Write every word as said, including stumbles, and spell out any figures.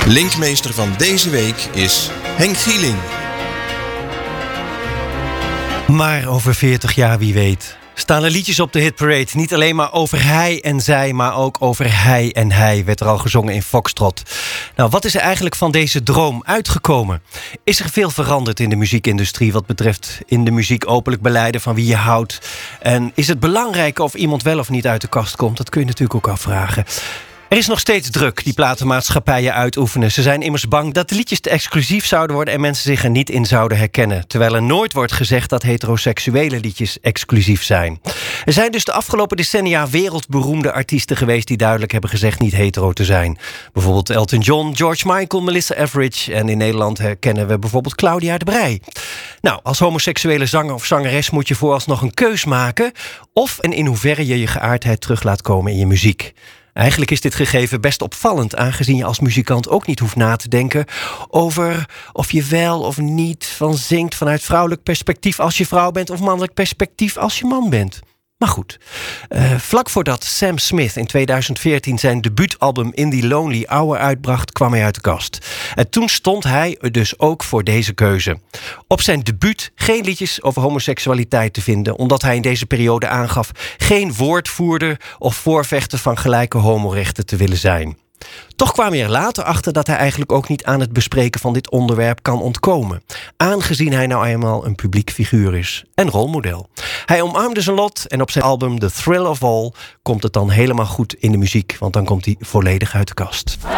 Linkmeester van deze week is Henk Gieling. Maar over veertig jaar, wie weet, staan er liedjes op de hitparade. Niet alleen maar over hij en zij, maar ook over hij en hij werd er al gezongen in Foxtrot. Nou, wat is er eigenlijk van deze droom uitgekomen? Is er veel veranderd in de muziekindustrie wat betreft in de muziek openlijk belijden van wie je houdt? En is het belangrijk of iemand wel of niet uit de kast komt? Dat kun je natuurlijk ook afvragen. Er is nog steeds druk die platenmaatschappijen uitoefenen. Ze zijn immers bang dat de liedjes te exclusief zouden worden en mensen zich er niet in zouden herkennen. Terwijl er nooit wordt gezegd dat heteroseksuele liedjes exclusief zijn. Er zijn dus de afgelopen decennia wereldberoemde artiesten geweest die duidelijk hebben gezegd niet hetero te zijn. Bijvoorbeeld Elton John, George Michael, Melissa Etheridge en in Nederland herkennen we bijvoorbeeld Claudia de Breij. Nou, als homoseksuele zanger of zangeres moet je vooralsnog een keus maken of en in hoeverre je je geaardheid terug laat komen in je muziek. Eigenlijk is dit gegeven best opvallend, aangezien je als muzikant ook niet hoeft na te denken over of je wel of niet van zingt vanuit vrouwelijk perspectief als je vrouw bent of mannelijk perspectief als je man bent. Maar goed, uh, vlak voordat Sam Smith in tweeduizend veertien zijn debuutalbum In The Lonely Hour uitbracht, kwam hij uit de kast. En toen stond hij er dus ook voor deze keuze. Op zijn debuut geen liedjes over homoseksualiteit te vinden, omdat hij in deze periode aangaf geen woordvoerder of voorvechter van gelijke homorechten te willen zijn. Toch kwam hij er later achter dat hij eigenlijk ook niet aan het bespreken van dit onderwerp kan ontkomen, aangezien hij nou eenmaal een publiek figuur is en rolmodel. Hij omarmde zijn lot en op zijn album The Thrill of All komt het dan helemaal goed in de muziek, want dan komt hij volledig uit de kast.